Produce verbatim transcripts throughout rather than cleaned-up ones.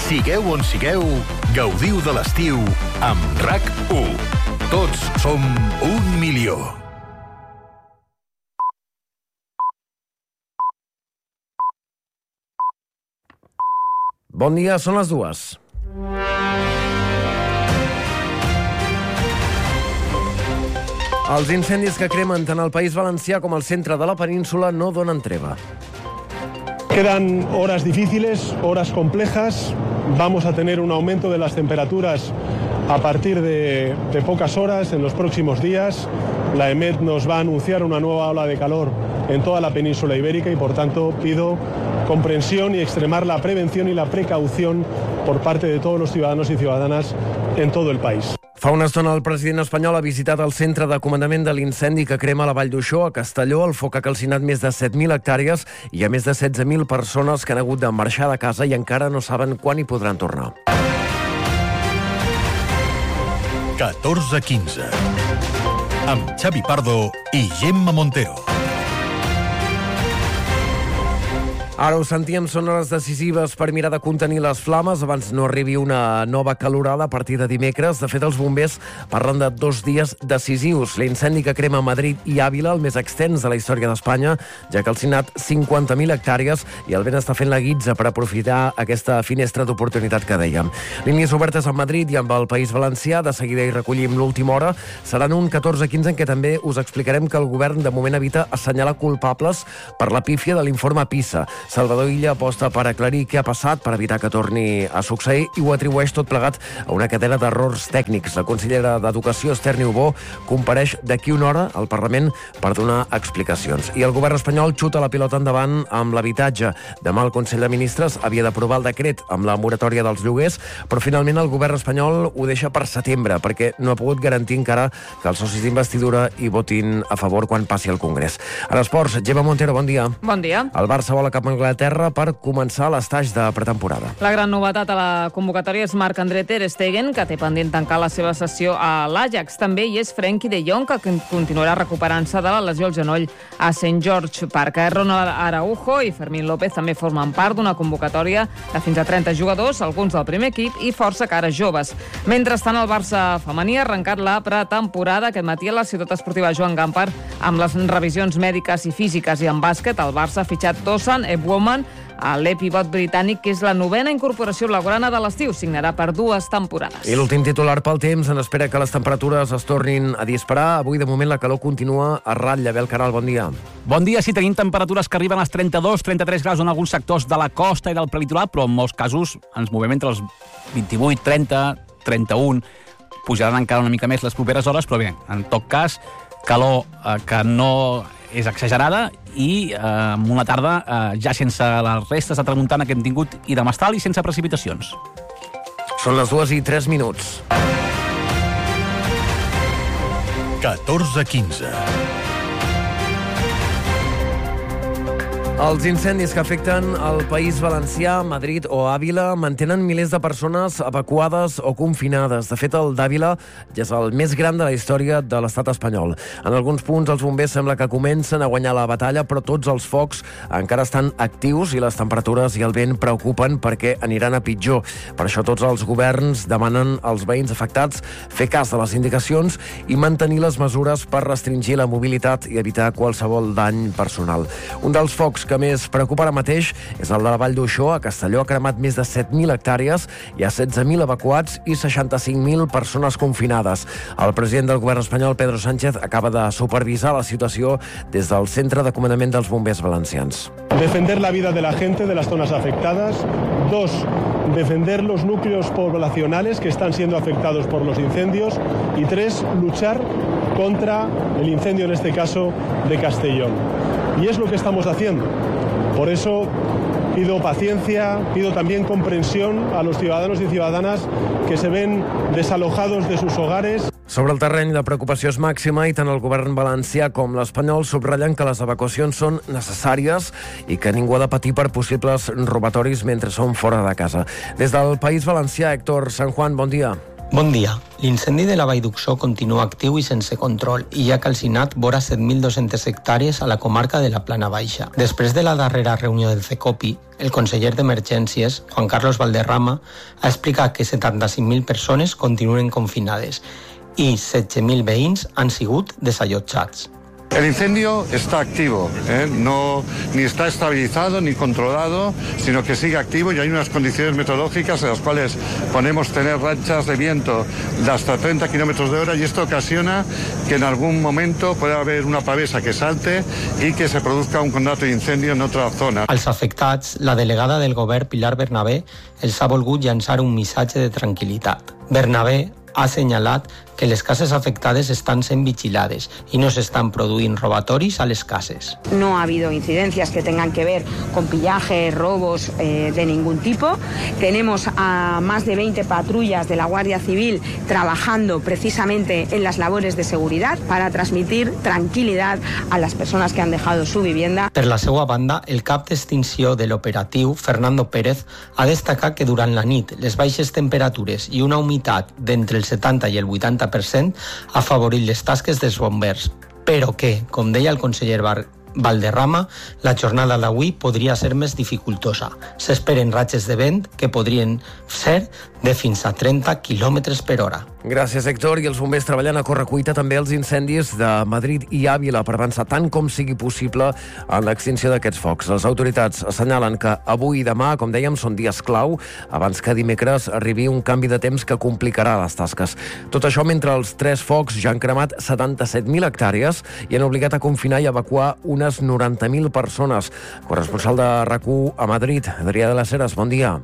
Sigueu on sigueu, gaudiu de l'estiu amb RAC u. Tots som un milió. Bon dia, són les dues. Els incendis que cremen tant al País Valencià com al centre de la península no donen treva. Quedan horas difíciles, horas complejas. Vamos a tener un aumento de las temperaturas a partir de, de pocas horas en los próximos días. La EMET nos va a anunciar una nueva ola de calor en toda la península ibérica y, por tanto, pido comprensión y extremar la prevención y la precaución por parte de todos los ciudadanos y ciudadanas en todo el país. Fa una estona el president espanyol ha visitat el centre de comandament de l'incendi que crema la Vall d'Uixó, a Castelló. El foc ha calcinat més de set mil hectàrees i hi ha més de setze mil persones que han hagut de marxar de casa i encara no saben quan hi podran tornar. catorze quinze amb Xavi Pardo i Gemma Montero. Ara ho sentíem, són hores decisives per mirar de contenir les flames abans no arribi una nova calorada a partir de dimecres. De fet, els bombers parlen de dos dies decisius. L'incendi que crema Madrid i Àvila, el més extens de la història d'Espanya, ja ha calcinat cinquanta mil hectàrees i el vent està fent la guitza per aprofitar aquesta finestra d'oportunitat que dèiem. Línies obertes amb Madrid i amb el País Valencià. De seguida hi recollim l'última hora. Seran un catorze quinze en què també us explicarem que el govern de moment evita assenyalar culpables per la pífia de l'informe PISA. Salvador Illa aposta per aclarir què ha passat per evitar que torni a succeir i ho atribueix tot plegat a una cadena d'errors tècnics. La consellera d'Educació, Esther Niubó, compareix d'aquí una hora al Parlament per donar explicacions. I el govern espanyol xuta la pilota endavant amb l'habitatge. Demà el Consell de Ministres havia d'aprovar el decret amb la moratòria dels lloguers, però finalment el govern espanyol ho deixa per setembre perquè no ha pogut garantir encara que els socis d'investidura hi votin a favor quan passi al Congrés. A l'Esports, Gemma Montero, bon dia. Bon dia. El Barça vol cap a Anglaterra per començar l'estatge de pretemporada. La gran novetat a la convocatòria és Marc-André Ter Stegen, que té pendent tancar la seva sessió a l'Ajax. També hi és Frenkie de Jong, que continuarà recuperant-se de la lesió al genoll a Saint George Park. Ronald Araujo i Fermín López també formen part d'una convocatòria de fins a trenta jugadors, alguns del primer equip i força cares joves. Mentrestant, el Barça femení ha arrencat la pretemporada aquest matí a la ciutat esportiva Joan Gamper amb les revisions mèdiques i físiques, i en bàsquet el Barça ha fitxat Tosan Ebwoman, l'epivot britànic, que és la novena incorporació blaugrana de l'estiu. Signarà per dues temporades. I l'últim titular pel temps, en espera que les temperatures es tornin a disparar. Avui, de moment, la calor continua a ratlla. Abel Caral, bon dia. Bon dia. Sí, tenim temperatures que arriben als trenta-dos trenta-tres graus en alguns sectors de la costa i del prelitoral, però en molts casos ens movem entre els vint-i-vuit, trenta, trenta-un. Pujaran encara una mica més les properes hores, però bé, en tot cas, calor eh, que no és exagerada i eh, amb una tarda eh, ja sense les restes de tramuntana que hem tingut i de mestal i sense precipitacions. Són les dues i tres minuts. catorze quinze. Els incendis que afecten el País Valencià, Madrid o Àvila mantenen milers de persones evacuades o confinades. De fet, el d'Àvila ja és el més gran de la història de l'estat espanyol. En alguns punts els bombers sembla que comencen a guanyar la batalla, però tots els focs encara estan actius i les temperatures i el vent preocupen perquè aniran a pitjor. Per això tots els governs demanen als veïns afectats fer cas de les indicacions i mantenir les mesures per restringir la mobilitat i evitar qualsevol dany personal. Un dels focs que més preocupa ara mateix és el de la Vall d'Uixó. A Castelló ha cremat més de set mil hectàrees, hi ha setze mil evacuats i seixanta-cinc mil persones confinades. El president del govern espanyol, Pedro Sánchez, acaba de supervisar la situació des del Centre de Comandament dels Bombers Valencians. Defender la vida de la gente de las zonas afectadas. Dos, defender los núcleos poblacionales que están siendo afectados por los incendios. Y tres, luchar contra el incendio, en este caso, de Castellón. Y es lo que estamos haciendo. Por eso pido paciencia, pido también comprensión a los ciudadanos y ciudadanas que se ven desalojados de sus hogares. Sobre el terreny de preocupació és màxima i tant el govern valencià com l'espanyol subratllen que les evacuacions són necessàries i que ningú ha de patir per possibles robatoris mentre són fora de casa. Des del País Valencià, Héctor San Juan, bon dia. Bon dia. L'incendi de la Vall d'Uxó continua actiu i sense control i ha calcinat vora set mil dos-centes hectàrees a la comarca de la Plana Baixa. Després de la darrera reunió del CECOPI, el conseller d'Emergències, Juan Carlos Valderrama, ha explicat que setanta-cinc mil persones continuen confinades i setze mil veïns han sigut desallotjats. El incendio está activo, ¿eh? No, ni está estabilizado ni controlado, sino que sigue activo y hay unas condiciones meteorológicas en las cuales podemos tener rachas de viento de hasta treinta kilómetros de hora y esto ocasiona que en algún momento pueda haber una pavesa que salte y que se produzca un conato de incendio en otra zona. Als afectats, la delegada del govern, Pilar Bernabé, els ha volgut llançar un missatge de tranquil·litat. Bernabé ha assenyalat que les cases afectades están sent vigilades y no se están produint robatoris a les cases. No ha habido incidencias que tengan que ver con pillaje, robos eh, de ningún tipo. Tenemos a más de veinte patrullas de la Guardia Civil trabajando precisamente en las labores de seguridad para transmitir tranquilidad a las personas que han dejado su vivienda. Per la seva banda, el cap d'extinció de l'operatiu, Fernando Pérez, ha destacat que durant la nit les baixes temperatures i una humitat d'entre el setanta i el vuitanta per cent ha afavorit les tasques dels bombers, però que, com deia el conseller Bar Valderrama, la jornada d'avui podria ser més dificultosa. S'esperen ratxes de vent que podrien ser de fins a trenta quilòmetres per hora. Gràcies, Héctor. I els bombers treballant a correcuita també els incendis de Madrid i Àvila per avançar tant com sigui possible en l'extinció d'aquests focs. Les autoritats assenyalen que avui i demà, com dèiem, són dies clau abans que dimecres arribi un canvi de temps que complicarà les tasques. Tot això mentre els tres focs ja han cremat setanta-set mil hectàrees i han obligat a confinar i evacuar unes noranta mil persones. Corresponsal de RAC u a Madrid, Adrià de les Heres, bon dia.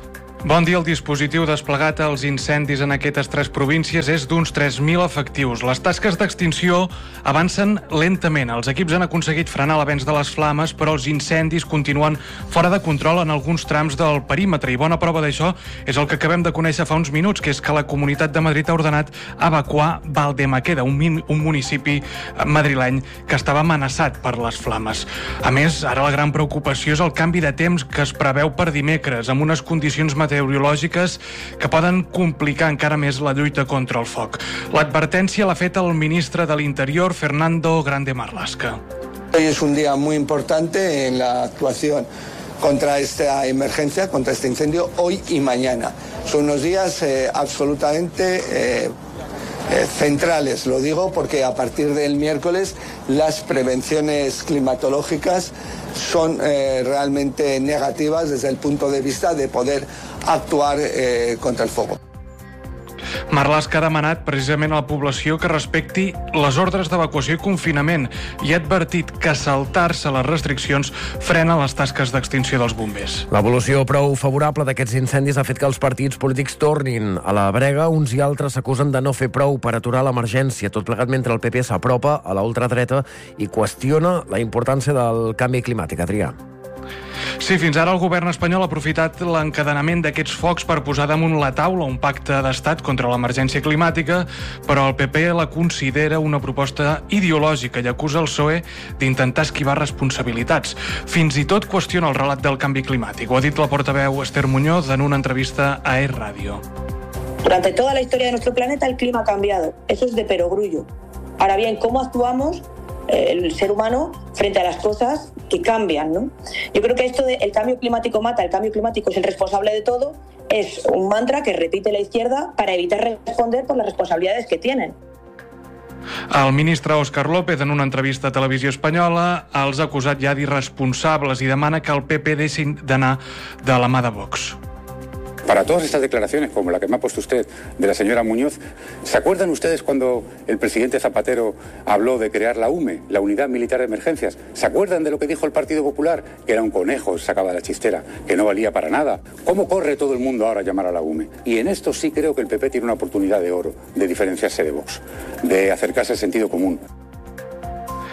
Bon dia. El dispositiu desplegat als incendis en aquestes tres províncies és d'uns tres mil efectius. Les tasques d'extinció avancen lentament. Els equips han aconseguit frenar l'avenç de les flames, però els incendis continuen fora de control en alguns trams del perímetre. I bona prova d'això és el que acabem de conèixer fa uns minuts, que és que la Comunitat de Madrid ha ordenat evacuar Valdemaqueda, un, min, un municipi madrileny que estava amenaçat per les flames. A més, ara la gran preocupació és el canvi de temps que es preveu per dimecres, amb unes condicions meteorològiques meteorològiques que poden complicar encara més la lluita contra el foc. L'advertència l'ha fet el ministre de l'Interior, Fernando Grande Marlaska. Hoy es un día muy importante en la actuación contra esta emergencia, contra este incendio, hoy y mañana. Son unos días eh, absolutamente eh, eh, centrales, lo digo porque a partir del miércoles las prevenciones climatológicas son eh, realmente negativas desde el punto de vista de poder actuar eh, contra el fuego. Marlaska ha demanat precisament a la població que respecti les ordres d'evacuació i confinament i ha advertit que saltar-se les restriccions frena les tasques d'extinció dels bombers. L'evolució prou favorable d'aquests incendis ha fet que els partits polítics tornin a la brega. Uns i altres s'acusen de no fer prou per aturar l'emergència, tot plegat mentre el P P s'apropa a la ultradreta i qüestiona la importància del canvi climàtic. Adrià. Sí, fins ara el govern espanyol ha aprofitat l'encadenament d'aquests focs per posar damunt la taula un pacte d'estat contra l'emergència climàtica, però el P P la considera una proposta ideològica i acusa el P S O E d'intentar esquivar responsabilitats. Fins i tot qüestiona el relat del canvi climàtic. Ho ha dit la portaveu Esther Muñoz en una entrevista a E Radio. Durante toda la historia de nuestro planeta el clima ha cambiado. Eso es de perogrullo. Ahora bien, ¿cómo actuamos el ser humano frente a las cosas que cambian, ¿no? Yo creo que esto de el cambio climático mata, el cambio climático es el responsable de todo, es un mantra que repite la izquierda para evitar responder por las responsabilidades que tienen. El ministre Òscar López, en una entrevista a Televisió Espanyola, els ha acusat ja d'irresponsables i demana que el P P deixin d'anar de la mà de Vox. Para todas estas declaraciones, como la que me ha puesto usted de la señora Muñoz, ¿se acuerdan ustedes cuando el presidente Zapatero habló de crear la U M E, la Unidad Militar de Emergencias? ¿Se acuerdan de lo que dijo el Partido Popular? Que era un conejo, sacaba de la chistera, que no valía para nada. ¿Cómo corre todo el mundo ahora a llamar a la U M E? Y en esto sí creo que el P P tiene una oportunidad de oro de diferenciarse de Vox, de acercarse al sentido común.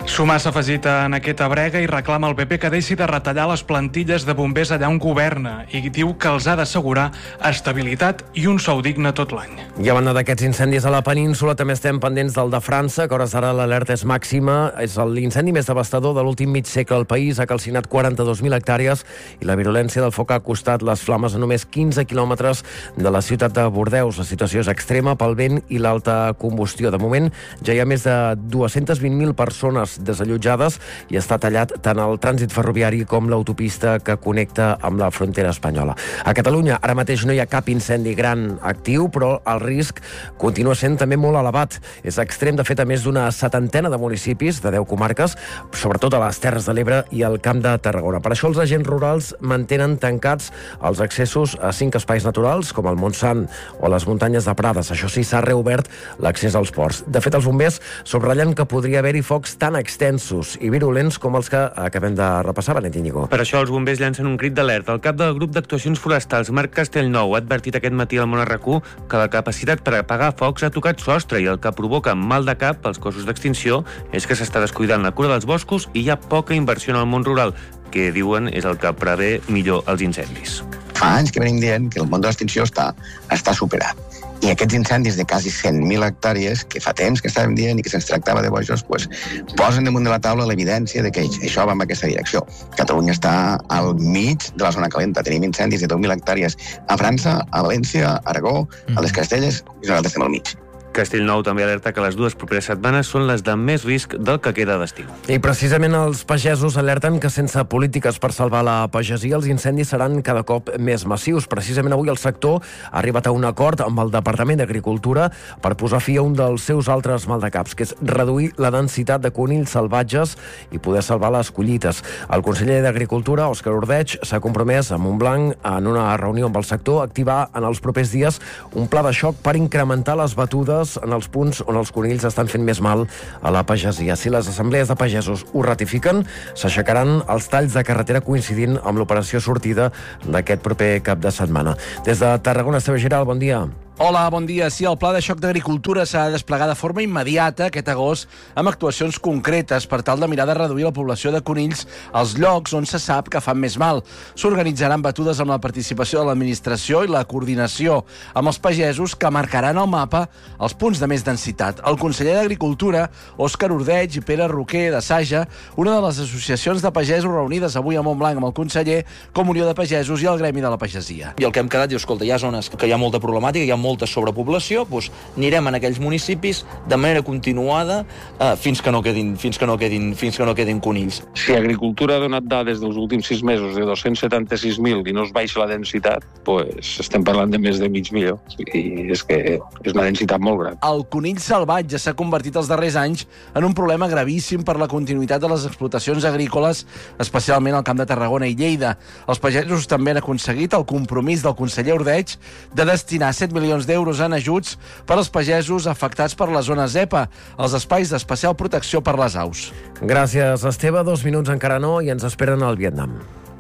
Sumar s'ha afegit en aquesta brega i reclama al P P que deixi de retallar les plantilles de bombers allà on governa i diu que els ha d'assegurar estabilitat i un sou digne tot l'any. I a banda d'aquests incendis a la península, també estem pendents del de França, que a hores d'ara l'alerta és màxima. És l'incendi més devastador de l'últim mig segle al país. Ha calcinat quaranta-dos mil hectàrees i la virulència del foc ha costat les flames a només quinze quilòmetres de la ciutat de Bordeus. La situació és extrema pel vent i l'alta combustió. De moment ja hi ha més de dues-centes vint mil persones desallotjades i està tallat tant el trànsit ferroviari com l'autopista que connecta amb la frontera espanyola. A Catalunya ara mateix no hi ha cap incendi gran actiu, però el risc continua sent també molt elevat. És extrem, de fet, a més d'una setantena de municipis de deu comarques, sobretot a les Terres de l'Ebre i al Camp de Tarragona. Per això els agents rurals mantenen tancats els accessos a cinc espais naturals, com el Montsant o les muntanyes de Prades. Això sí, s'ha reobert l'accés als ports. De fet, els bombers subratllen que podria haver-hi focs tan extensos i virulents com els que acabem de repassar, Benet Íñigo. Per això els bombers llancen un crit d'alerta. El cap del grup d'actuacions forestals, Marc Castellnou, ha advertit aquest matí al Món R Q que la capacitat per apagar focs ha tocat sostre i el que provoca mal de cap pels cossos d'extinció és que s'està descuidant la cura dels boscos i hi ha poca inversió en el món rural, que diuen és el que prevé millor els incendis. Fa anys que venim dient que el món de l'extinció està, està superat. I aquests incendis de quasi cent mil hectàrees, que fa temps que estàvem dient i que se'ns tractava de bojos, pues, posen damunt de la taula l'evidència de que això va en aquesta direcció. Catalunya està al mig de la zona calenta. Tenim incendis de deu mil hectàrees a França, a València, a Aragó, a les Castelles, i nosaltres estem al mig. Castellnou també alerta que les dues properes setmanes són les de més risc del que queda d'estiu. I precisament els pagesos alerten que sense polítiques per salvar la pagesia els incendis seran cada cop més massius. Precisament avui el sector ha arribat a un acord amb el Departament d'Agricultura per posar fi a un dels seus altres maldecaps, que és reduir la densitat de conills salvatges i poder salvar les collites. El conseller d'Agricultura, Òscar Ordeig, s'ha compromès a Montblanc en una reunió amb el sector a activar en els propers dies un pla de xoc per incrementar les batudes en els punts on els conills estan fent més mal a la pagesia. Si les assemblees de pagesos ho ratifiquen, s'aixecaran els talls de carretera coincidint amb l'operació sortida d'aquest proper cap de setmana. Des de Tarragona, Esteve Giral, bon dia. Hola, bon dia. Sí, el Pla de Xoc d'Agricultura s'ha de desplegar de forma immediata aquest agost amb actuacions concretes per tal de mirar de reduir la població de conills als llocs on se sap que fan més mal. S'organitzaran batudes amb la participació de l'administració i la coordinació amb els pagesos que marcaran al mapa els punts de més densitat. El conseller d'Agricultura, Òscar Ordeig i Pere Roquer de Saja, una de les associacions de pagesos reunides avui a Montblanc amb el conseller, com Unió de Pagesos i el Gremi de la Pagesia. I el que hem quedat, diu, escolta, hi ha zones que hi ha molta problemàtica, hi ha molta sobrepoblació, doncs anirem en aquells municipis de manera continuada eh, fins que no quedin, fins que no quedin, fins que no quedin conills. Si Agricultura ha donat dades dels últims sis mesos de dos-cents setanta-sis mil i no es baixa la densitat, doncs estem parlant de més de mig milió. I és que és una densitat molt gran. El conill salvatge s'ha convertit els darrers anys en un problema gravíssim per la continuïtat de les explotacions agrícoles, especialment al Camp de Tarragona i Lleida. Els pagesos també han aconseguit el compromís del conseller Ordeig de destinar set milions d'euros en ajuts per als pagesos afectats per la zona ZEPA, els espais d'especial protecció per les aus. Gràcies, Esteve. Dos minuts encara no i ens esperen al Vietnam.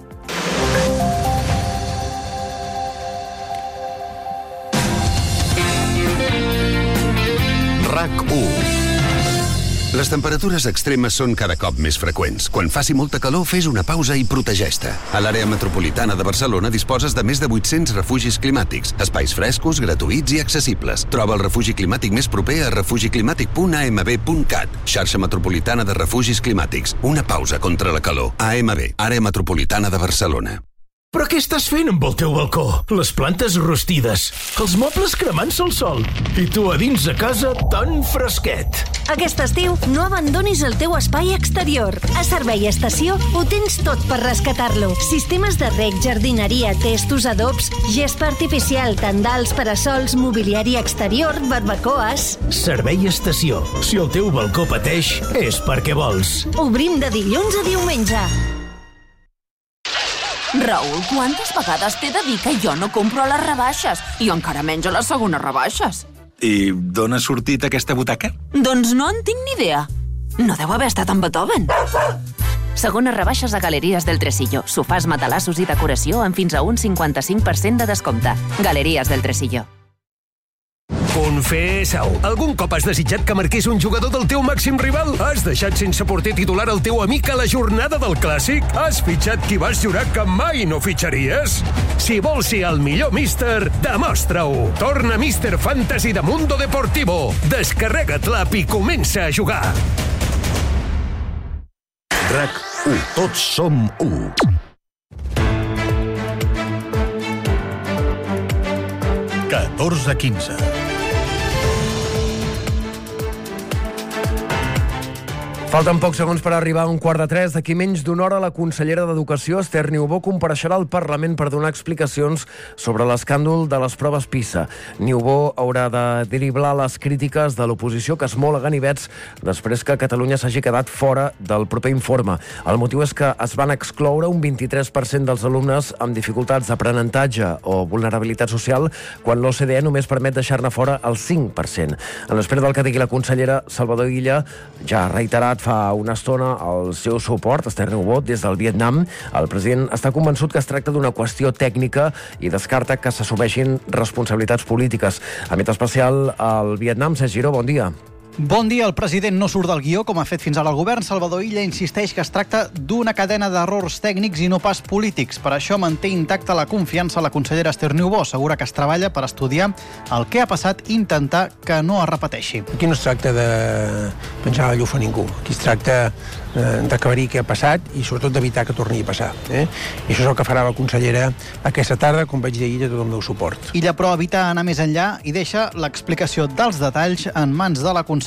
RAC u. Les temperatures extremes són cada cop més freqüents. Quan faci molta calor, fes una pausa i protegeix-te. A l'àrea metropolitana de Barcelona disposes de més de vuit-cents refugis climàtics, espais frescos, gratuïts i accessibles. Troba el refugi climàtic més proper a refugiclimàtic punt a m b punt cat. Xarxa metropolitana de refugis climàtics. Una pausa contra la calor. A M B, àrea metropolitana de Barcelona. Però què estàs fent amb el teu balcó? Les plantes rostides, els mobles cremant-se al sol i tu a dins de casa tan fresquet. Aquest estiu no abandonis el teu espai exterior. A Servei Estació ho tens tot per rescatar-lo. Sistemes de reg, jardineria, testos, adobs, gespa artificial, tendals, parasols, mobiliari exterior, barbacoes... Servei Estació. Si el teu balcó pateix, és perquè vols. Obrim de dilluns a diumenge. Raül, quantes vegades t'he de dir que jo no compro a les rebaixes i encara menys a les segones rebaixes? I d'on ha sortit aquesta butaca? Doncs no en tinc ni idea. No deu haver estat en Beethoven. Segones rebaixes a Galeries del Tresillo. Sofàs, matalassos i decoració amb fins a un cinquanta-cinc per cent de descompte. Galeries del Tresillo. Confessa-ho. Algun cop has desitjat que marqués un jugador del teu màxim rival? Has deixat sense porter titular el teu amic a la jornada del Clàssic? Has fitxat qui vas jurar que mai no fitxaries? Si vols ser el millor míster, demostra-ho. Torna Míster Fantasy de Mundo Deportivo. Descarrega't l'app i comença a jugar. RAC u. Tots som u. catorze quinze. Falten pocs segons per arribar a un quart de tres. D'aquí menys d'una hora, la consellera d'Educació, Esther Niubó, compareixerà al Parlament per donar explicacions sobre l'escàndol de les proves PISA. Niubó haurà de driblar les crítiques de l'oposició que esmola ganivets després que Catalunya s'hagi quedat fora del proper informe. El motiu és que es van excloure un vint-i-tres per cent dels alumnes amb dificultats d'aprenentatge o vulnerabilitat social, quan l'O C D E només permet deixar-ne fora el cinc per cent. En l'espera del que digui la consellera, Salvador Illa ja ha reiterat fa una estona el seu suport a Esther Niubó des del Vietnam. El president està convençut que es tracta d'una qüestió tècnica i descarta que s'assumeixin responsabilitats polítiques. Emet especial al Vietnam, Cesc Giró, bon dia. Bon dia. El president no surt del guió, com ha fet fins ara el govern. Salvador Illa insisteix que es tracta d'una cadena d'errors tècnics i no pas polítics. Per això manté intacta la confiança a la consellera Esther Niubó. Assegura que es treballa per estudiar el que ha passat i intentar que no es repeteixi. Aquí no es tracta de penjar la llufa a ningú. Aquí es tracta eh, d'aclarir què ha passat i sobretot d'evitar que torni a passar. Eh? I això és el que farà la consellera aquesta tarda, com vaig dir ahir, a tot el meu suport. Illa, però, evita anar més enllà i deixa l'explicació dels detalls en mans de la consellera.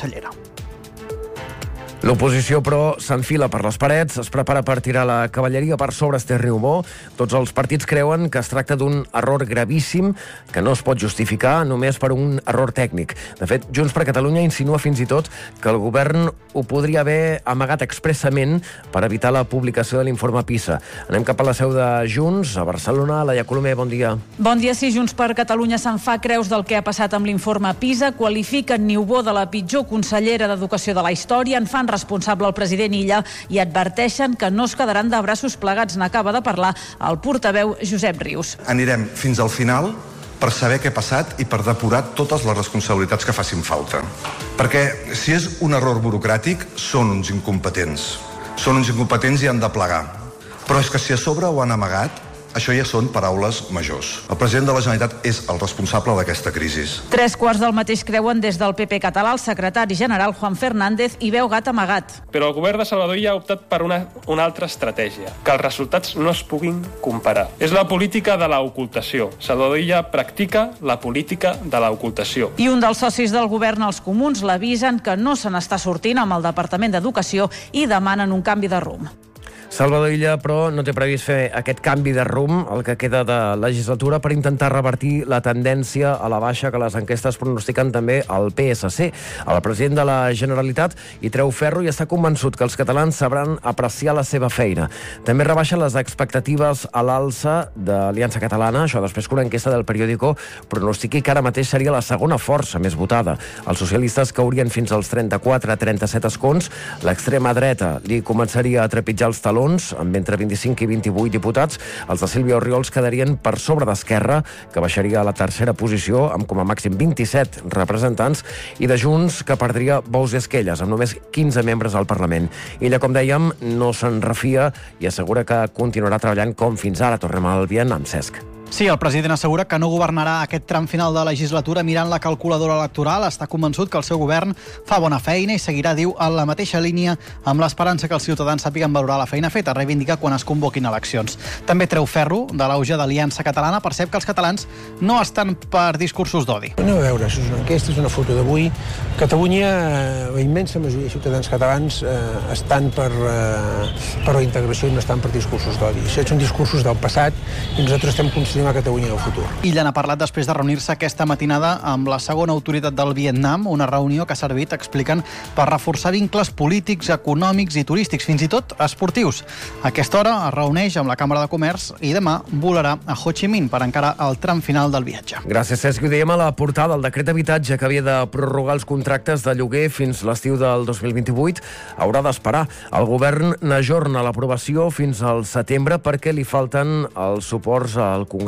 L'oposició, però, s'enfila per les parets, es prepara per tirar la cavalleria per sobre Esther Niubó. Tots els partits creuen que es tracta d'un error gravíssim que no es pot justificar només per un error tècnic. De fet, Junts per Catalunya insinua fins i tot que el govern ho podria haver amagat expressament per evitar la publicació de l'informe PISA. Anem cap a la seu de Junts, a Barcelona. Laia Colomer, bon dia. Bon dia. Sí, Junts per Catalunya se'n fa creus del que ha passat amb l'informe PISA, qualifiquen Niubó de la pitjor consellera d'Educació de la història, en fan responsable el president Illa i adverteixen que no es quedaran de braços plegats. N'acaba de parlar el portaveu Josep Rius. Anirem fins al final per saber què ha passat i per depurar totes les responsabilitats que facin falta. Perquè si és un error burocràtic, són uns incompetents. Són uns incompetents i han de plegar. Però és que si a sobre ho han amagat, això ja són paraules majors. El president de la Generalitat és el responsable d'aquesta crisi. Tres quarts del mateix creuen des del P P català el secretari general Juan Fernández i veu gat amagat. Però el govern de Salvador Illa ha optat per una, una altra estratègia, que els resultats no es puguin comparar. És la política de l'ocultació. Salvador Illa practica la política de l'ocultació. I un dels socis del govern, els comuns, l'avisen que no se n'està sortint amb el Departament d'Educació i demanen un canvi de rumb. Salvador Illa, però, no té previst fer aquest canvi de rumb, el que queda de legislatura, per intentar revertir la tendència a la baixa que les enquestes pronostiquen també al P S C. El president de la Generalitat hi treu ferro i està convençut que els catalans sabran apreciar la seva feina. També rebaixa les expectatives a l'alça de l'Aliança Catalana, això després que una enquesta del periòdico pronostiqui que ara mateix seria la segona força més votada. Els socialistes caurien fins als trenta-quatre a trenta-set escons, l'extrema dreta li començaria a trepitjar els talons, amb entre vint-i-cinc i vint-i-vuit diputats. Els de Sílvia Orriols quedarien per sobre d'Esquerra, que baixaria a la tercera posició, amb com a màxim vint-i-set representants, i de Junts, que perdria bous i esquelles, amb només quinze membres al Parlament. Ella, com dèiem, no se'n refia i assegura que continuarà treballant com fins ara. Tornem al Vietnam, Cesc. Sí, el president assegura que no governarà aquest tram final de legislatura mirant la calculadora electoral. Està convençut que el seu govern fa bona feina i seguirà, diu, en la mateixa línia, amb l'esperança que els ciutadans sàpiguen valorar la feina feta, reivindica quan es convoquin eleccions. També treu ferro de l'auge d'Aliança Catalana, percep que els catalans no estan per discursos d'odi. Anem a veure, això és una enquesta, és una foto d'avui. Catalunya, la immensa majoria de ciutadans catalans eh, estan per, eh, per la integració i no estan per discursos d'odi. Això són discursos del passat i nosaltres estem considerant a Catalunya del futur. Illa n'ha parlat després de reunir-se aquesta matinada amb la segona autoritat del Vietnam, una reunió que ha servit, expliquen, per reforçar vincles polítics, econòmics i turístics, fins i tot esportius. A aquesta hora es reuneix amb la Càmera de Comerç i demà volarà a Ho Chi Minh per encarar el tram final del viatge. Gràcies, Cesc. Ho dèiem a la portada. El decret d'habitatge que havia de prorrogar els contractes de lloguer fins l'estiu del dos mil vint-i-vuit haurà d'esperar. El govern n'ajorna l'aprovació fins al setembre perquè li falten els suports al Congrés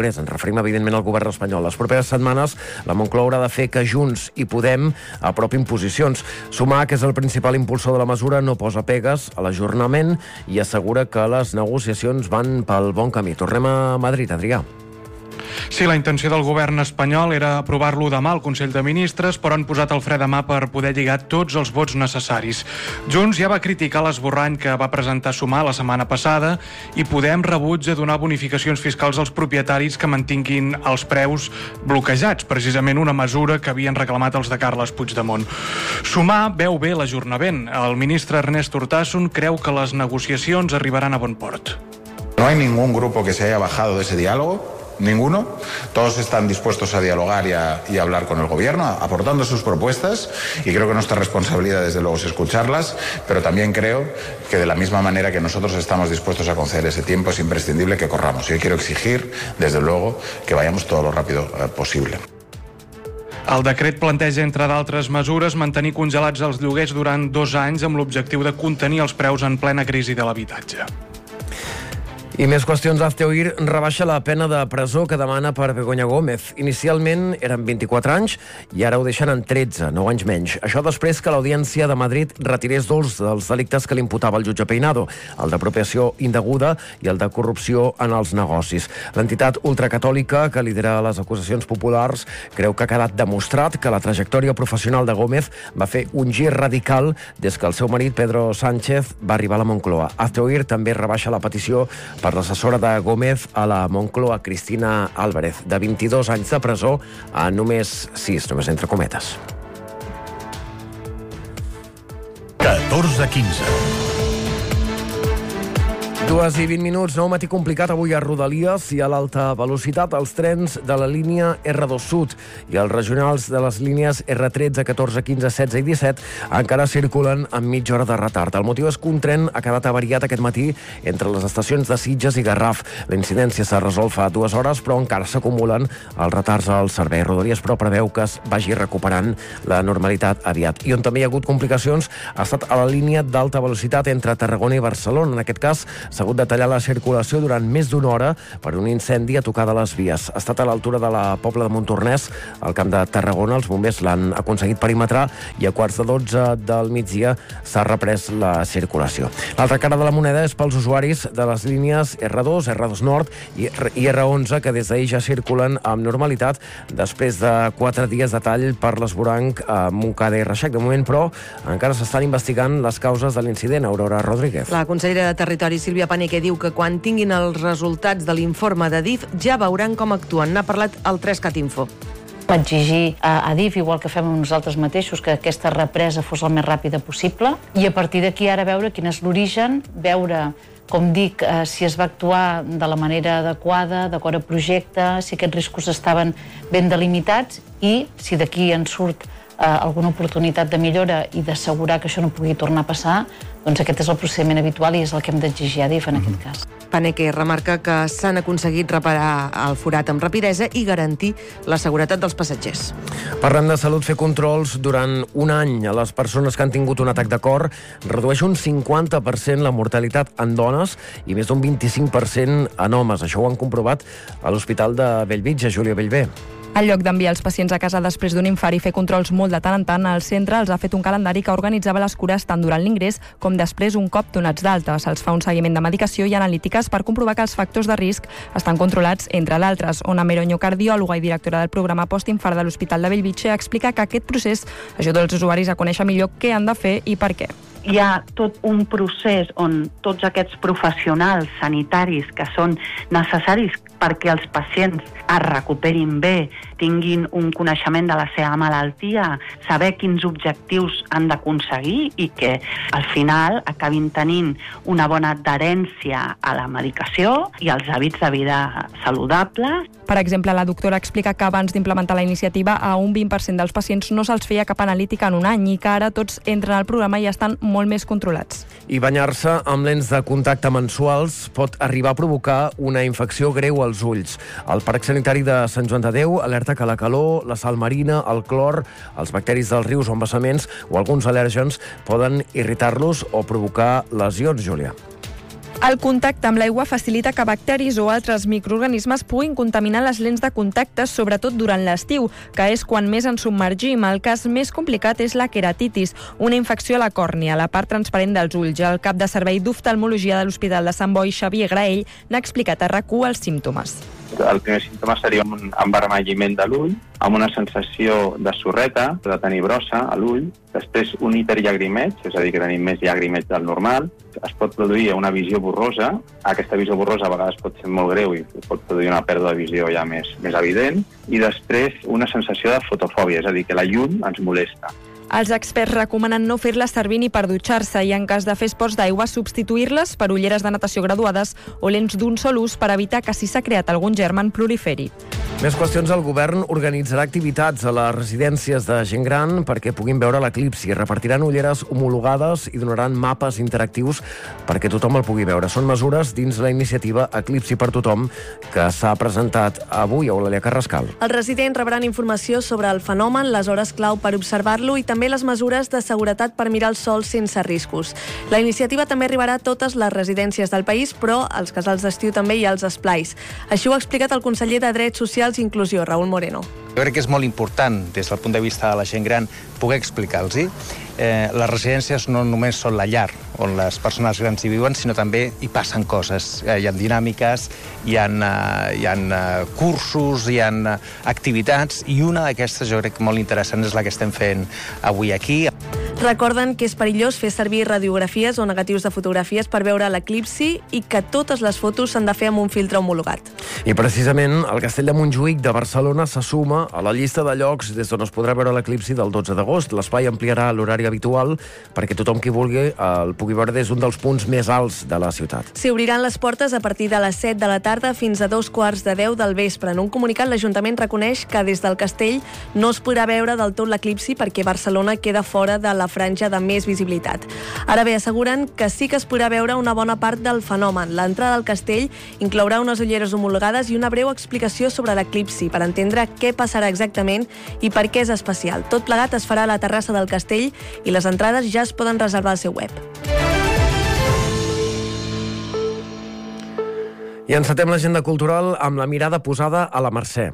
Congrés. Ens referim, evidentment, al govern espanyol. Les properes setmanes, la Moncloa haurà de fer que Junts i Podem apropin posicions. Sumar, que és el principal impulsor de la mesura, no posa pegues a l'ajornament i assegura que les negociacions van pel bon camí. Tornem a Madrid, Adrià. Sí, la intenció del govern espanyol era aprovar-lo demà al Consell de Ministres, però han posat el fre de mà per poder lligar tots els vots necessaris. Junts ja va criticar l'esborrany que va presentar Sumar la setmana passada i Podem rebutja donar bonificacions fiscals als propietaris que mantinguin els preus bloquejats, precisament una mesura que havien reclamat els de Carles Puigdemont. Sumar veu bé l'ajornament. El ministre Ernest Urtasun creu que les negociacions arribaran a bon port. No hay ningún grupo que se haya bajado de ese diálogo. Ninguno. Todos están dispuestos a dialogar y a, y a hablar con el gobierno, aportando sus propuestas, y creo que nuestra responsabilidad desde luego es escucharlas, pero también creo que de la misma manera que nosotros estamos dispuestos a conceder ese tiempo, es imprescindible que corramos. Yo quiero exigir, desde luego, que vayamos todo lo rápido eh, posible. El decret planteja, entre d'altres mesures, mantenir congelats els lloguers durant dos anys amb l'objectiu de contenir els preus en plena crisi de l'habitatge. I més qüestions. Hazte Oír rebaixa la pena de presó que demana per Begoña Gómez. Inicialment eren vint-i-quatre anys i ara ho deixen en tretze, nou anys menys. Això després que l'Audiència de Madrid retirés dos dels delictes que l'imputava el jutge Peinado, el d'apropiació indeguda i el de corrupció en els negocis. L'entitat ultracatòlica que lidera les acusacions populars creu que ha quedat demostrat que la trajectòria professional de Gómez va fer un gir radical des que el seu marit, Pedro Sánchez, va arribar a la Moncloa. Hazte Oír també rebaixa la petició per l'assessora de Gómez a la Moncloa, Cristina Álvarez, de vint-i-dos anys de presó a només sis, només entre cometes. catorze quinze. Dues i vint minuts, nou matí complicat avui a Rodalies i a l'alta velocitat. Els trens de la línia erre dos Sud i els regionals de les línies erre tretze, catorze, quinze, setze i disset encara circulen amb mitja hora de retard. El motiu és que un tren ha quedat avariat aquest matí entre les estacions de Sitges i Garraf. La incidència s'ha resolt fa dues hores, però encara s'acumulen els retards al servei. Rodalies, però, preveu que es vagi recuperant la normalitat aviat. I on també hi ha hagut complicacions ha estat a la línia d'alta velocitat entre Tarragona i Barcelona. En aquest cas, s'ha hagut de tallar la circulació durant més d'una hora per un incendi a tocar de les vies. Ha estat a l'altura de la Pobla de Montornès, al Camp de Tarragona. Els bombers l'han aconseguit perimetrar i a quarts de dotze del migdia s'ha reprès la circulació. L'altra cara de la moneda és pels usuaris de les línies erre dos, erre dos Nord i erre onze, que des d'ahir ja circulen amb normalitat després de quatre dies de tall per l'esvoranc a Montcada i Reixac. De moment, però, encara s'estan investigant les causes de l'incident. Aurora Rodríguez. La consellera de Territori, Sílvia Paneque, diu que quan tinguin els resultats de l'informe de D I F ja veuran com actuen. N'ha parlat el tres cat info. Exigir a D I F, igual que fem amb nosaltres mateixos, que aquesta represa fos el més ràpida possible i a partir d'aquí ara veure quin és l'origen, veure, com dic, eh, si es va actuar de la manera adequada, d'acord a projecte, si aquests riscos estaven ben delimitats i si d'aquí en surt eh, alguna oportunitat de millora i d'assegurar que això no pugui tornar a passar, doncs aquest és el procediment habitual i és el que hem d'exigir a D I F en aquest cas. Paneque remarca que s'han aconseguit reparar el forat amb rapidesa i garantir la seguretat dels passatgers. Parlant de salut, fer controls durant un any a les persones que han tingut un atac de cor redueix un cinquanta per cent la mortalitat en dones i més d'un vint-i-cinc per cent en homes. Això ho han comprovat a l'Hospital de Bellvitge. Júlia Bellver. En lloc d'enviar els pacients a casa després d'un infart i fer controls molt de tant en tant, el centre els ha fet un calendari que organitzava les cures tant durant l'ingrés com després un cop donats d'alta. Se'ls fa un seguiment de medicació i analítiques per comprovar que els factors de risc estan controlats, entre d'altres. Ona Meroño, cardiòloga i directora del programa postinfart de l'Hospital de Bellvitge, explica que aquest procés ajuda els usuaris a conèixer millor què han de fer i per què. Hi ha tot un procés on tots aquests professionals sanitaris que són necessaris perquè els pacients es recuperin bé, tinguin un coneixement de la seva malaltia, saber quins objectius han d'aconseguir i que al final acabin tenint una bona adherència a la medicació i als hàbits de vida saludables. Per exemple, la doctora explica que abans d'implementar la iniciativa a un vint per cent dels pacients no se'ls feia cap analítica en un any i que ara tots entren al programa i estan molt més controlats. I banyar-se amb lents de contacte mensuals pot arribar a provocar una infecció greu als ulls. El Parc Sanitari de Sant Joan de Déu alerta que la calor, la sal marina, el clor, els bacteris dels rius o embassaments o alguns al·lèrgens poden irritar-los o provocar lesions, Júlia. El contacte amb l'aigua facilita que bacteris o altres microorganismes puguin contaminar les lents de contacte, sobretot durant l'estiu, que és quan més ens submergim. El cas més complicat és la queratitis, una infecció a la còrnia, la part transparent dels ulls. El cap de servei d'oftalmologia de l'Hospital de Sant Boi, Xavier Graell, n'ha explicat a RAC u els símptomes. El primer símptoma seria un envermelliment de l'ull, amb una sensació de sorreta, de tenir brossa a l'ull, després un hiperllagrimeig, és a dir, que tenim més llagrimeig del normal, es pot produir una visió borrosa, aquesta visió borrosa a vegades pot ser molt greu i pot produir una pèrdua de visió ja més, més evident, i després una sensació de fotofòbia, és a dir, que la llum ens molesta. Els experts recomanen no fer-les servir ni per dutxar-se i, en cas de fer esports d'aigua, substituir-les per ulleres de natació graduades o lents d'un sol ús per evitar que, si s'ha creat algun germen, proliferi. Més qüestions. El govern organitzarà activitats a les residències de gent gran perquè puguin veure l'eclipsi. Repartiran ulleres homologades i donaran mapes interactius perquè tothom el pugui veure. Són mesures dins la iniciativa Eclipsi per Tothom que s'ha presentat avui a Eulàlia Carrascal. Els residents rebran informació sobre el fenomen, les hores clau per observar-lo i també les mesures de seguretat per mirar el sol sense riscos. La iniciativa també arribarà a totes les residències del país, però als casals d'estiu també i als esplais. Així ho ha explicat el conseller de Drets Socials i Inclusió, Raül Moreno. Jo crec que és molt important, des del punt de vista de la gent gran, poder explicar-los. Eh, les residències no només són la llar on les persones grans hi viuen, sinó també hi passen coses. Eh, hi ha dinàmiques, hi ha, uh, hi ha uh, cursos, hi ha uh, activitats, i una d'aquestes jo crec que molt interessant és la que estem fent avui aquí. Recorden que és perillós fer servir radiografies o negatius de fotografies per veure l'eclipsi i que totes les fotos s'han de fer amb un filtre homologat. I precisament el Castell de Montjuïc de Barcelona se suma a la llista de llocs des d'on es podrà veure l'eclipsi del dotze d'agost. L'espai ampliarà l'horari habitual perquè tothom qui vulgui el pugui veure des d'un dels punts més alts de la ciutat. S'hi obriran les portes a partir de les set de la tarda fins a dos quarts de deu del vespre. En un comunicat, l'Ajuntament reconeix que des del castell no es podrà veure del tot l'eclipsi perquè Barcelona queda fora de la franja de més visibilitat. Ara bé, asseguren que sí que es podrà veure una bona part del fenomen. L'entrada al castell inclourà unes ulleres homologades i una breu explicació sobre l'eclipsi per entendre què passarà exactament i per què és especial. Tot plegat es farà a la terrassa del castell i les entrades ja es poden reservar al seu web. I encetem l'agenda cultural amb la mirada posada a la Mercè.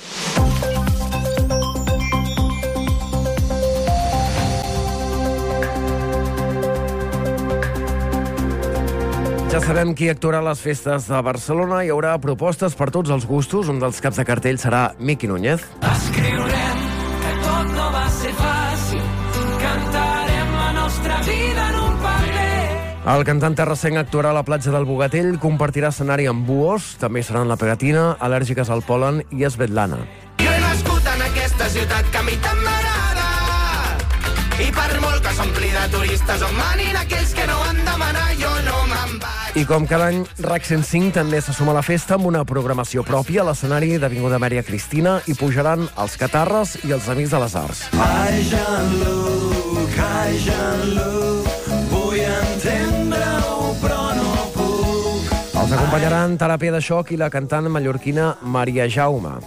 Ja sabem qui actuarà a les festes de Barcelona. Hi haurà propostes per tots els gustos. Un dels caps de cartell serà Miqui Núñez. Escriurem que tot no va ser fàcil. Cantarem la nostra vida en un paper. El cantant terrassenc actuarà a la platja del Bogatell, compartirà escenari amb Buos, també seran la Pegatina, Al·lèrgiques al pol·len i Svetlana. Jo he nascut en aquesta ciutat que a mi tant m'agrada i per molt que s'ompli de turistes on manin aquells que no van demanar, jo no me'n vaig. I com cada any, RAC cent cinc també se suma a la festa amb una programació pròpia a l'escenari d'Avinguda Maria Cristina i pujaran els Catarres i els Amics de les Arts. Ai, Jean-Luc, ai, Jean-Luc, vull entendre-ho, però no puc. Els acompanyaran Teràpia de Xoc i la cantant mallorquina Maria Jaume.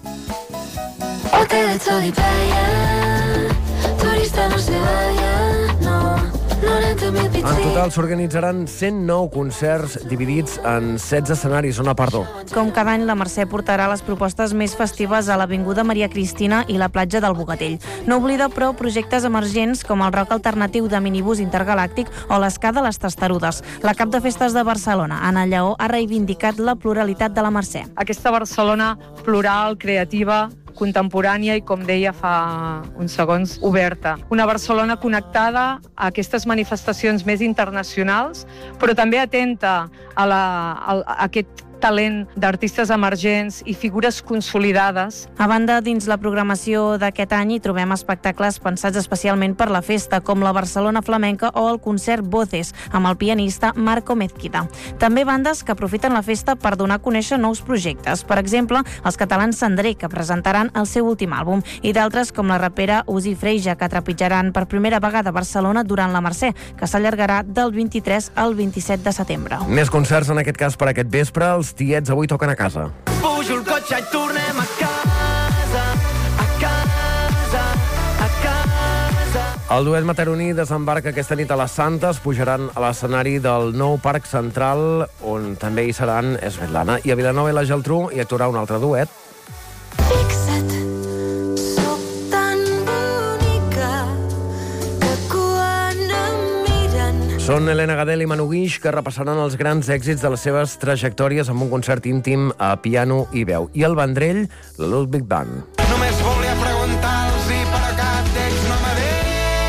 Hotel de Tolipaya, turista no se vaya, no. En total s'organitzaran cent nou concerts dividits en setze escenaris. Ona Pardo. Com cada any, la Mercè portarà les propostes més festives a l'Avinguda Maria Cristina i la platja del Bogatell. No oblida, però, projectes emergents com el rock alternatiu de minibús intergalàctic o l'esca de les Testarudes. La cap de festes de Barcelona, Anna Lleó, ha reivindicat la pluralitat de la Mercè. Aquesta Barcelona plural, creativa, contemporània i, com deia fa uns segons, oberta. Una Barcelona connectada a aquestes manifestacions més internacionals, però també atenta a, la, a, a aquest talent d'artistes emergents i figures consolidades. A banda, dins la programació d'aquest any hi trobem espectacles pensats especialment per la festa, com la Barcelona Flamenca o el concert Voces, amb el pianista Marco Mezquida. També bandes que aprofiten la festa per donar a conèixer nous projectes. Per exemple, els catalans Cendrer, que presentaran el seu últim àlbum, i d'altres com la rapera Uzi Freija, que trepitjaran per primera vegada a Barcelona durant la Mercè, que s'allargarà del vint-i-tres al vint-i-set de setembre. Més concerts, en aquest cas per aquest vespre. Els Tiets avui toquen a casa. Pujo el cotxe i tornem a casa, a casa, a casa. El duet mataroní desembarca aquesta nit a les Santes, pujaran a l'escenari del nou Parc Central, on també hi seran Svetlana. I a Vilanova i la Geltrú hi actuarà un altre duet. Fixa't, soc tan bonica que quan em miren... Són Helena Gadel i Manu Guix, que repassaran els grans èxits de les seves trajectòries amb un concert íntim a piano i veu. I el Vendrell, la Ludwig Band. Només volia preguntar-los i per cap d'ells no m'ha dit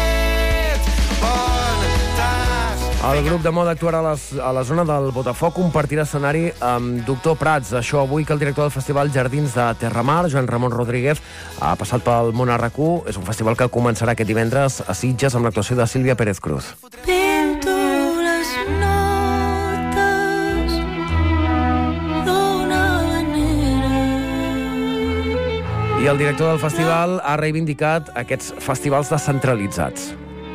on estàs. El grup de moda actuarà a, les, a la zona del Botafoc, compartirà escenari amb Doctor Prats. Això avui que el director del festival Jardins de Terramar, Joan Ramon Rodríguez, ha passat pel món a R A C u. És un festival que començarà aquest divendres a Sitges amb l'actuació de Sílvia Pérez Cruz. Pinto les notes d'una manera. I el director del festival ha reivindicat aquests festivals descentralitzats.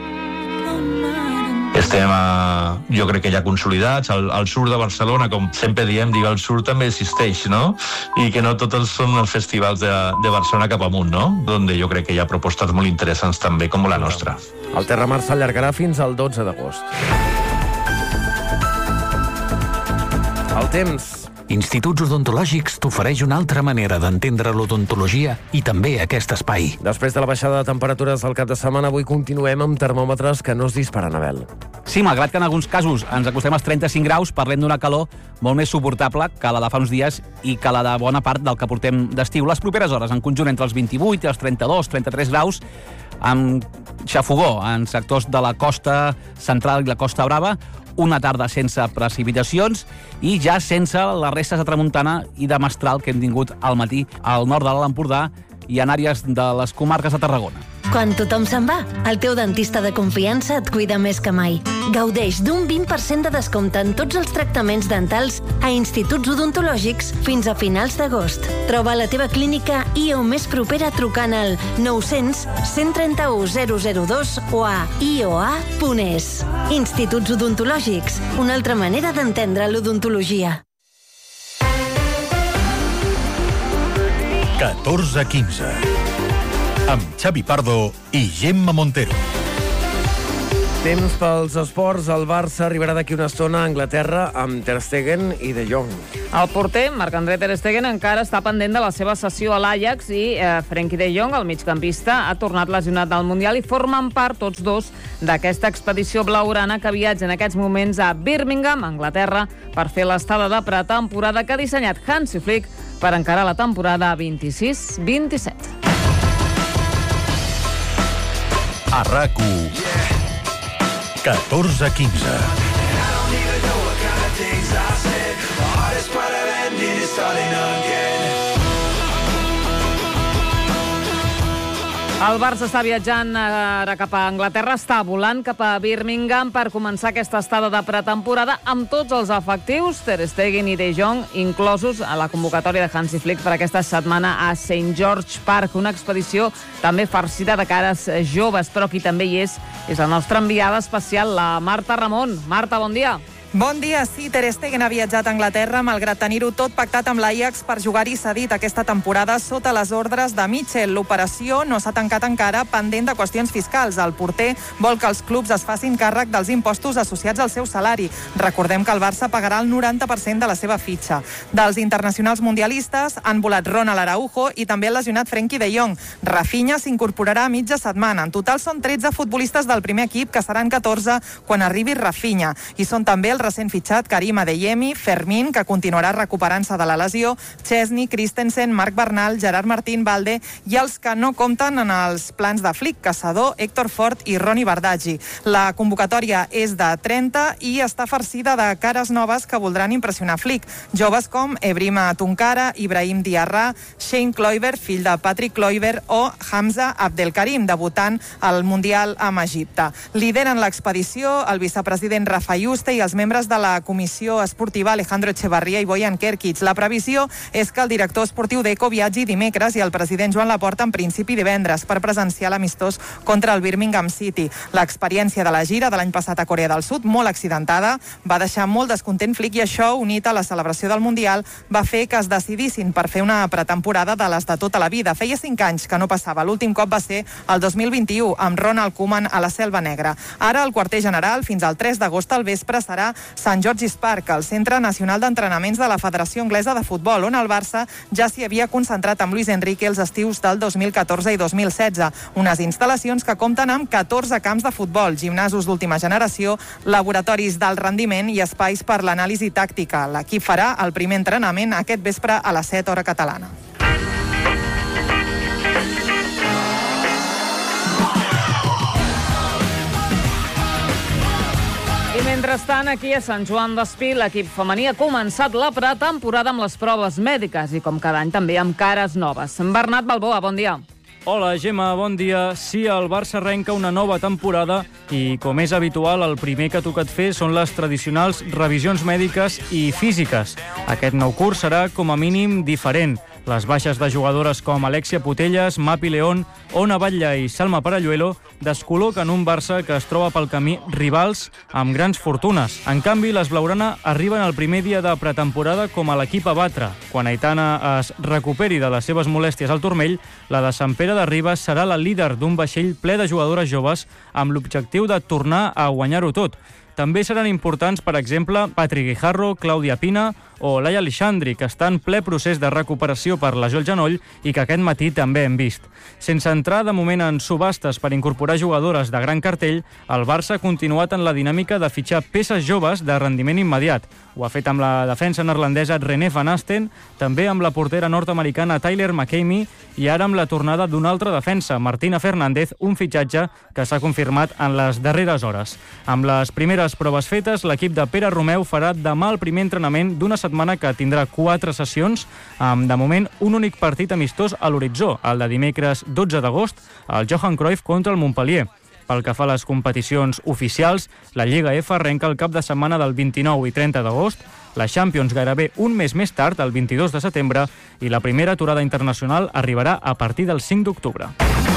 Estem, a, jo crec que ja consolidats. El, el sur de Barcelona, com sempre diem, digue, el sur també existeix, no? I que no tots són els festivals de, de Barcelona cap amunt, no? Donde jo crec que hi ha propostes molt interessants també, com la nostra. El Terramar s'allargarà fins al dotze d'agost. El temps. Instituts Odontològics t'ofereix una altra manera d'entendre l'odontologia i també aquest espai. Després de la baixada de temperatures del cap de setmana, avui continuem amb termòmetres que no es disparen, Abel. Sí, malgrat que en alguns casos ens acostem als trenta-cinc graus, parlem d'una calor molt més suportable que la de fa uns dies i que la de bona part del que portem d'estiu. Les properes hores, en conjunt entre els vint-i-vuit i els trenta-dos trenta-tres graus, amb xafogó en sectors de la costa central i la Costa Brava, una tarda sense precipitacions i ja sense les restes de tramuntana i de mestral que hem tingut al matí al nord de l'Alt Empordà i en àrees de les comarques de Tarragona. Quan tothom se'n va, el teu dentista de confiança et cuida més que mai. Gaudeix d'un vint per cent de descompte en tots els tractaments dentals a instituts odontològics fins a finals d'agost. Troba la teva clínica I O més propera trucant al nou-cents cent trenta-u zero zero dos o a i o a punt es. Instituts odontològics, una altra manera d'entendre l'odontologia. catorze quinze amb Xavi Pardo i Gemma Montero. Temps pels esports. El Barça arribarà d'aquí una estona a Anglaterra amb Ter Stegen i De Jong. El porter, Marc-André Ter Stegen, encara està pendent de la seva sessió a l'Ajax i eh, Frenkie de Jong, el migcampista, ha tornat lesionat del Mundial i formen part tots dos d'aquesta expedició blaugrana que viatja en aquests moments a Birmingham, Anglaterra, per fer l'estada de pretemporada que ha dissenyat Hansi Flick per encarar la temporada vint-i-sis vint-i-set. A R A C u catorze quinze. El Barça està viatjant ara cap a Anglaterra, està volant cap a Birmingham per començar aquesta estada de pretemporada amb tots els efectius, Ter Stegen i De Jong, inclosos a la convocatòria de Hansi Flick per aquesta setmana a Saint George Park, una expedició també farcida de cares joves, però qui també hi és és la nostra enviada especial, la Marta Ramon. Marta, bon dia. Bon dia, sí, Ter Stegen ha viatjat a Anglaterra malgrat tenir-ho tot pactat amb l'Ajax per jugar-hi cedit aquesta temporada sota les ordres de Mitchell. L'operació no s'ha tancat encara, pendent de qüestions fiscals. El porter vol que els clubs es facin càrrec dels impostos associats al seu salari. Recordem que el Barça pagarà el noranta per cent de la seva fitxa. Dels internacionals mundialistes han volat Ronald Araujo i també el lesionat Frenkie de Jong. Rafinha s'incorporarà a mitja setmana. En total són tretze futbolistes del primer equip, que seran catorze quan arribi Rafinha. I són també el recent fitxat Karim Adeyemi, Fermín, que continuarà recuperant-se de la lesió, Chesney, Christensen, Marc Bernal, Gerard Martín, Valde i els que no compten en els plans de Flick, Caçador, Héctor Fort i Roni Bardaggi. La convocatòria és de trenta i està farcida de cares noves que voldran impressionar Flick. Joves com Ebrima Tunkara, Ibrahim Diarra, Shane Kluivert, fill de Patrick Kluivert, o Hamza Abdelkarim, debutant al Mundial amb Egipte. Lideren l'expedició el vicepresident Rafa Yuste i els membres membres de la comissió esportiva Alejandro Echevarría i Bojan Kerkic. La previsió és que el director esportiu d'Eco viatgi dimecres i el president Joan Laporta en principi divendres per presenciar l'amistós contra el Birmingham City. L'experiència de la gira de l'any passat a Corea del Sud, molt accidentada, va deixar molt descontent Flick i això, unit a la celebració del Mundial, va fer que es decidissin per fer una pretemporada de les de tota la vida. Feia cinc anys que no passava. L'últim cop va ser el dos mil vint-i-u amb Ronald Koeman a la Selva Negra. Ara el quarter general fins al tres d'agost al vespre serà Sant George's Park, el Centre Nacional d'Entrenaments de la Federació Anglesa de Futbol, on el Barça ja s'hi havia concentrat amb Luis Enrique els estius del dos mil catorze i dos mil setze. Unes instal·lacions que compten amb catorze camps de futbol, gimnasos d'última generació, laboratoris d'alt rendiment i espais per l'anàlisi tàctica. L'equip farà el primer entrenament aquest vespre a les set hora catalana. I mentrestant, aquí a Sant Joan d'Espí, l'equip femení ha començat la pretemporada amb les proves mèdiques i, com cada any, també amb cares noves. Bernat Balboa, bon dia. Hola, Gemma, bon dia. Sí, el Barça arrenca una nova temporada i, com és habitual, el primer que ha tocat fer són les tradicionals revisions mèdiques i físiques. Aquest nou curs serà, com a mínim, diferent. Les baixes de jugadores com Alexia Putellas, Mapi León, Ona Batlle i Salma Paralluelo descol·loquen un Barça que es troba pel camí rivals amb grans fortunes. En canvi, les blaugrana arriben al primer dia de pretemporada com a l'equip a batre. Quan Aitana es recuperi de les seves molèsties al turmell, la de Sant Pere de Ribes serà la líder d'un vaixell ple de jugadores joves amb l'objectiu de tornar a guanyar-ho tot. També seran importants, per exemple, Patri Guijarro, Clàudia Pina o Laia Alexandri, que està en ple procés de recuperació per lesió al genoll i que aquest matí també hem vist. Sense entrar de moment en subhastes per incorporar jugadores de gran cartell, el Barça ha continuat en la dinàmica de fitxar peces joves de rendiment immediat. Ho ha fet amb la defensa neerlandesa René Van Asten, també amb la portera nord-americana Tyler McCamey i ara amb la tornada d'una altra defensa, Martina Fernández, un fitxatge que s'ha confirmat en les darreres hores. Amb les primeres proves fetes, l'equip de Pere Romeu farà demà el primer entrenament d'una setmana que tindrà quatre sessions, amb de moment un únic partit amistós a l'horitzó, el de dimecres dotze d'agost, al Johan Cruyff contra el Montpellier. Pel que fa a les competicions oficials, la Lliga F arrenca el cap de setmana del vint-i-nou i trenta d'agost, la Champions gairebé un mes més tard, el vint-i-dos de setembre, i la primera aturada internacional arribarà a partir del cinc d'octubre.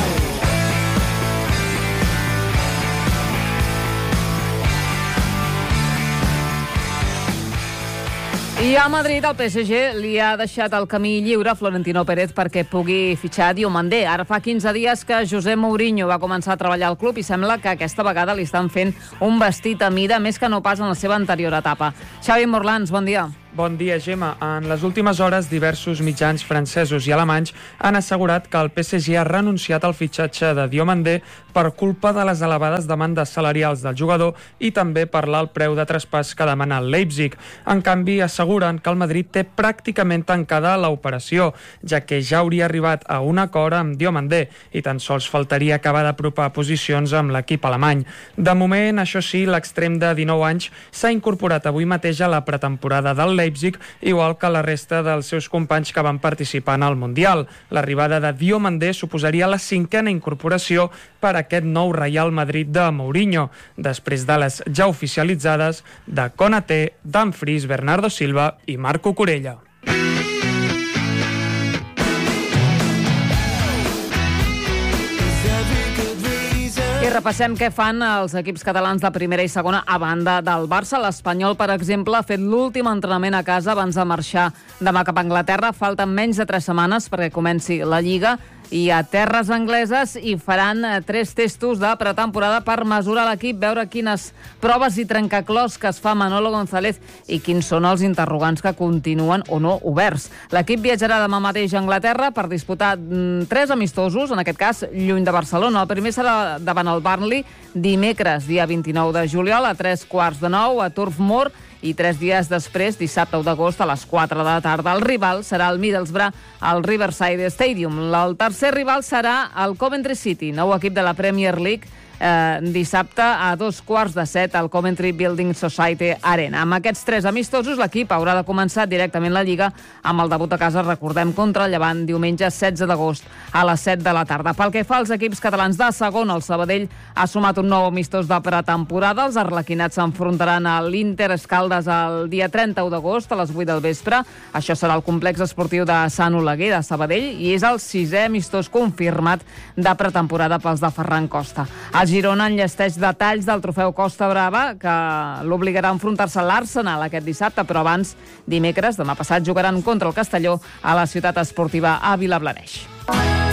I a Madrid el P S G li ha deixat el camí lliure a Florentino Pérez perquè pugui fitxar Diomandé. Ara fa quinze dies que José Mourinho va començar a treballar al club i sembla que aquesta vegada li estan fent un vestit a mida més que no pas en la seva anterior etapa. Xavi Morlans, bon dia. Bon dia, Gemma. En les últimes hores, diversos mitjans francesos i alemanys han assegurat que el P S G ha renunciat al fitxatge de Diomandé per culpa de les elevades demandes salarials del jugador i també per l'alt preu de traspàs que demana el Leipzig. En canvi, asseguren que el Madrid té pràcticament tancada l'operació, ja que ja hauria arribat a un acord amb Diomandé i tan sols faltaria acabar d'apropar posicions amb l'equip alemany. De moment, això sí, l'extrem de dinou anys s'ha incorporat avui mateix a la pretemporada del Leipzig, igual que la resta dels seus companys que van participar en el Mundial. L'arribada de Diomandé suposaria la cinquena incorporació per a aquest nou Real Madrid de Mourinho, després de les ja oficialitzades de Konaté, Dumfries, Bernardo Silva i Marco Corella. I repassem què fan els equips catalans de primera i segona a banda del Barça. L'Espanyol, per exemple, ha fet l'últim entrenament a casa abans de marxar demà cap a Anglaterra. Falten menys de tres setmanes perquè comenci la Lliga i a terres angleses i faran tres testos de pretemporada per mesurar l'equip, veure quines proves i trencaclòs que es fa Manolo González i quins són els interrogants que continuen o no oberts. L'equip viatjarà demà mateix a Anglaterra per disputar mm, tres amistosos, en aquest cas lluny de Barcelona. El primer serà davant el Burnley dimecres, dia vint-i-nou de juliol, a tres quarts de nou a Turf Moor, i tres dies després, dissabte u d'agost, a les quatre de la tarda. El rival serà el Middlesbrough al Riverside Stadium. El tercer rival serà el Coventry City, nou equip de la Premier League, eh, dissabte a dos quarts de set al Coventry Building Society Arena. Amb aquests tres amistosos, l'equip haurà de començar directament la Lliga amb el debut a casa, recordem, contra el Llevant, diumenge setze d'agost a les set de la tarda. Pel que fa als equips catalans de segon, el Sabadell ha sumat un nou amistós de pretemporada. Els arlequinats s'enfrontaran a l'Inter Escaldes el dia trenta-u d'agost a les vuit del vespre. Això serà el complex esportiu de Sant Oleguer de Sabadell i és el sisè amistós confirmat de pretemporada pels de Ferran Costa. El Girona enllesteix detalls del trofeu Costa Brava, que l'obligarà a enfrontar-se a l'Arsenal aquest dissabte, però abans, dimecres, demà passat, jugaran contra el Castelló a la ciutat esportiva a Vilablareix.